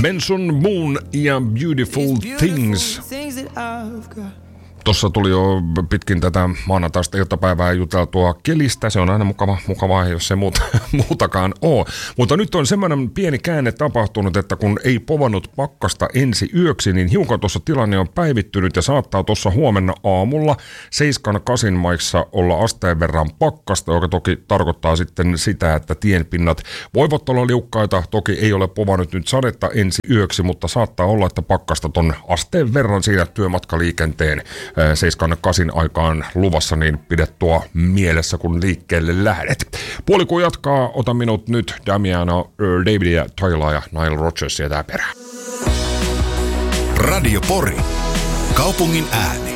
Benson Moon ja Beautiful Things. Tuossa tuli jo pitkin tätä maanantaista iltapäivää juteltua kelistä. Se on aina mukavaa, jos se muutakaan ole. Mutta nyt on semmoinen pieni käänne tapahtunut, että kun ei povannut pakkasta ensi yöksi, niin hiukan tuossa tilanne on päivittynyt ja saattaa tuossa huomenna aamulla 7-8 maissa olla asteen verran pakkasta, joka toki tarkoittaa sitten sitä, että tienpinnat voivat olla liukkaita. Toki ei ole povannut nyt sadetta ensi yöksi, mutta saattaa olla, että pakkasta ton asteen verran siinä työmatkaliikenteen 7-8 aikaan luvassa, niin pidettua mielessä, kun liikkeelle lähdet. Puolikuu jatkaa, ota minut nyt Damiano, Davidia, Tyla ja Nile Rodgersia tää perään. Radio Pori. Kaupungin ääni.